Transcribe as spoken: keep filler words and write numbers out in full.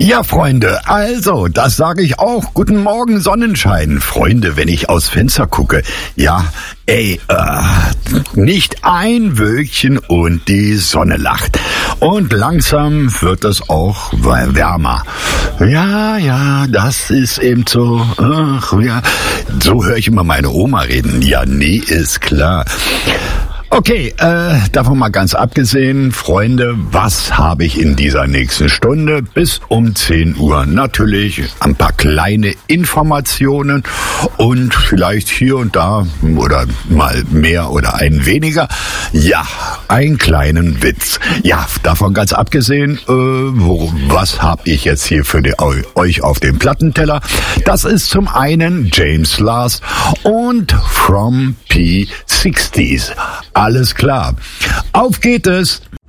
Ja, Freunde, also, das sage ich auch. Guten Morgen, Sonnenschein. Freunde, wenn ich aus Fenster gucke, ja, ey, äh, nicht ein Wölkchen und die Sonne lacht. Und langsam wird es auch wärmer. Ja, ja, das ist eben so, ach ja, so höre ich immer meine Oma reden. Ja, nee, ist klar. Okay, äh, davon mal ganz abgesehen, Freunde, was habe ich in dieser nächsten Stunde bis um zehn Uhr? Natürlich ein paar kleine Informationen und vielleicht hier und da oder mal mehr oder ein weniger. Ja, einen kleinen Witz. Ja, davon ganz abgesehen, äh, wo, was habe ich jetzt hier für die, euch auf dem Plattenteller? Das ist zum einen James Last und From P sechzig. Alles klar. Auf geht es!